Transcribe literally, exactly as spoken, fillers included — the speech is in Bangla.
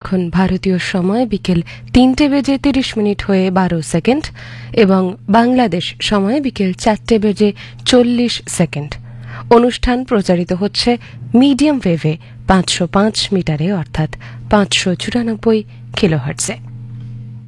এখন ভারতীয় সময় বিকেল তিনটে বেজে তিরিশ মিনিট হয়ে বারো সেকেন্ড এবং বাংলাদেশ সময় বিকেল চারটে বেজে চল্লিশ সেকেন্ড। অনুষ্ঠান প্রচারিত হচ্ছে মিডিয়াম ওয়েভে পাঁচশো পাঁচ মিটারে অর্থাৎ পাঁচশো চুরানব্বই কিলোহার্টজে।